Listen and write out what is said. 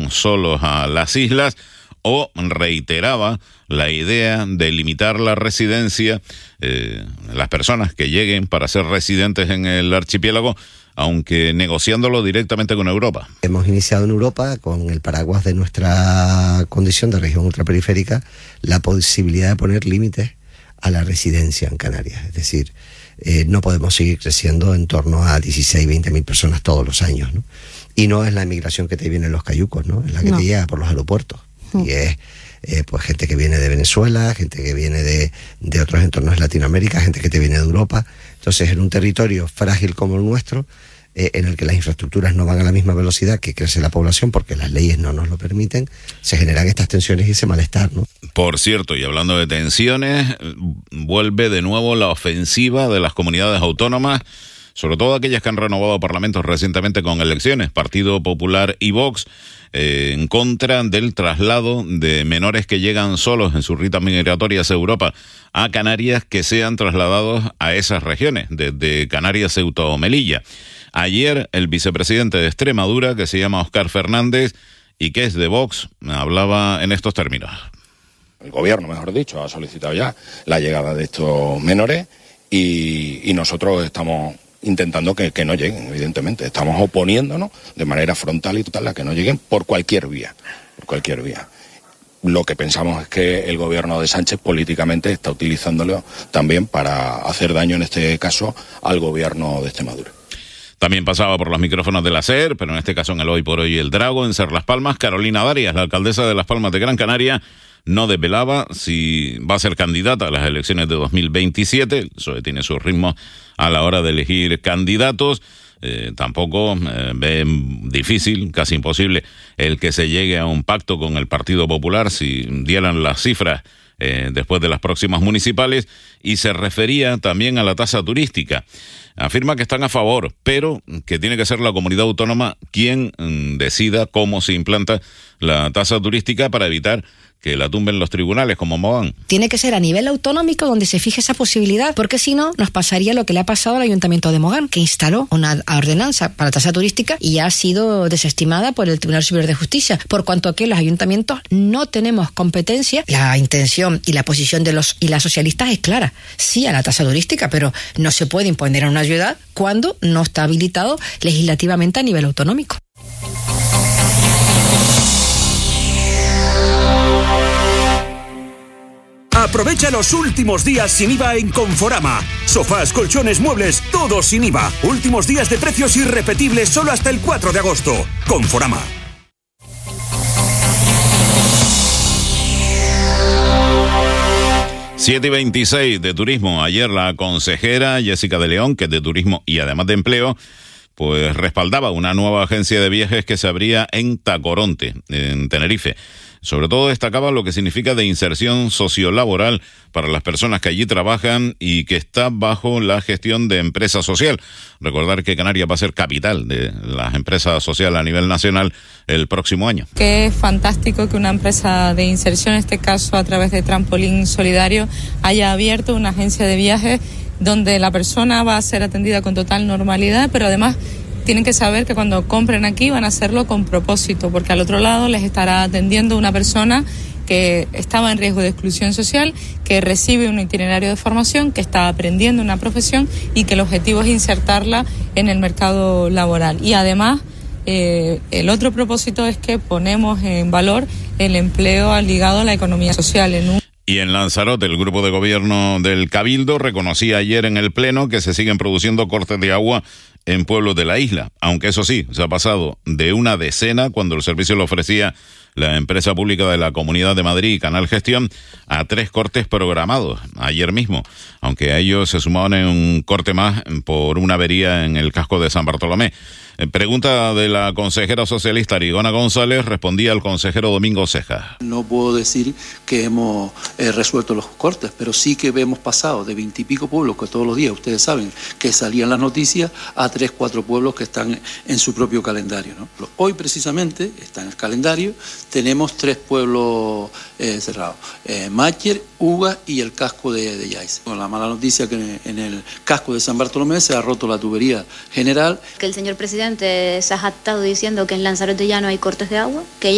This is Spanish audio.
lleguen solos a las islas, o reiteraba la idea de limitar la residencia, las personas que lleguen para ser residentes en el archipiélago, aunque negociándolo directamente con Europa. Hemos iniciado en Europa, con el paraguas de nuestra condición de región ultraperiférica, la posibilidad de poner límites a la residencia en Canarias. Es decir, no podemos seguir creciendo en torno a 16-20 mil personas todos los años, ¿no? Y no es la inmigración que te viene en los cayucos, ¿no? Es la que te llega por los aeropuertos. Y es pues gente que viene de Venezuela, gente que viene de otros entornos de Latinoamérica, gente que te viene de Europa. Entonces, en un territorio frágil como el nuestro, en el que las infraestructuras no van a la misma velocidad que crece la población, porque las leyes no nos lo permiten, se generan estas tensiones y ese malestar, ¿no? Por cierto, y hablando de tensiones, vuelve de nuevo la ofensiva de las comunidades autónomas, sobre todo aquellas que han renovado parlamentos recientemente con elecciones, Partido Popular y Vox, en contra del traslado de menores que llegan solos en sus rutas migratorias a Europa a Canarias, que sean trasladados a esas regiones, desde Canarias, Ceuta o Melilla. Ayer el vicepresidente de Extremadura, que se llama Óscar Fernández y que es de Vox, hablaba en estos términos. El gobierno, mejor dicho, ha solicitado ya la llegada de estos menores y nosotros estamos intentando que no lleguen, evidentemente. Estamos oponiéndonos de manera frontal y total a que no lleguen por cualquier vía. Lo que pensamos es que el gobierno de Sánchez políticamente está utilizándolo también para hacer daño, en este caso, al gobierno de Extremadura. También pasaba por los micrófonos de la SER, pero en este caso en el Hoy por Hoy El Drago, en Ser Las Palmas, Carolina Darias, la alcaldesa de Las Palmas de Gran Canaria, no desvelaba si va a ser candidata a las elecciones de 2027, eso tiene su ritmo a la hora de elegir candidatos. Tampoco ve difícil, casi imposible, el que se llegue a un pacto con el Partido Popular si dieran las cifras después de las próximas municipales, y se refería también a la tasa turística. Afirma que están a favor, pero que tiene que ser la comunidad autónoma quien decida cómo se implanta la tasa turística para evitar que la tumben los tribunales como Mogán. Tiene que ser a nivel autonómico donde se fije esa posibilidad, porque si no, nos pasaría lo que le ha pasado al Ayuntamiento de Mogán, que instaló una ordenanza para tasa turística y ya ha sido desestimada por el Tribunal Superior de Justicia, por cuanto que los ayuntamientos no tenemos competencia. La intención y la posición de los y las socialistas es clara, sí a la tasa turística, pero no se puede imponer a una ciudad cuando no está habilitado legislativamente a nivel autonómico. Aprovecha los últimos días sin IVA en Conforama. Sofás, colchones, muebles, todo sin IVA. Últimos días de precios irrepetibles solo hasta el 4 de agosto. Conforama. Siete y 26 de turismo. Ayer la consejera Jessica de León, que es de turismo y además de empleo, pues respaldaba una nueva agencia de viajes que se abría en Tacoronte, en Tenerife. Sobre todo destacaba lo que significa de inserción sociolaboral para las personas que allí trabajan y que está bajo la gestión de empresa social. Recordar que Canarias va a ser capital de las empresas sociales a nivel nacional el próximo año. Que es fantástico que una empresa de inserción, en este caso a través de Trampolín Solidario, haya abierto una agencia de viajes donde la persona va a ser atendida con total normalidad, pero además tienen que saber que cuando compren aquí van a hacerlo con propósito, porque al otro lado les estará atendiendo una persona que estaba en riesgo de exclusión social, que recibe un itinerario de formación, que está aprendiendo una profesión y que el objetivo es insertarla en el mercado laboral. Y además, el otro propósito es que ponemos en valor el empleo ligado a la economía social. Y en Lanzarote, el grupo de gobierno del Cabildo reconocía ayer en el Pleno que se siguen produciendo cortes de agua en pueblos de la isla, aunque eso sí, se ha pasado de una decena cuando el servicio lo ofrecía la empresa pública de la Comunidad de Madrid y Canal Gestión a 3 cortes programados ayer mismo, aunque a ellos se sumaban en un corte más por una avería en el casco de San Bartolomé. Pregunta de la consejera socialista Arigona González, respondía el consejero Domingo Ceja. No puedo decir que hemos resuelto los cortes, pero sí que hemos pasado de 20 y pico pueblos que todos los días, ustedes saben, que salían las noticias, a 3-4 pueblos que están en su propio calendario, ¿no? Hoy precisamente está en el calendario, tenemos 3 pueblos cerrados, Mácher, Uga y el casco de Yais. Con la mala noticia que en el casco de San Bartolomé se ha roto la tubería general. Que el señor presidente se ha jactado diciendo que en Lanzarote ya no hay cortes de agua, que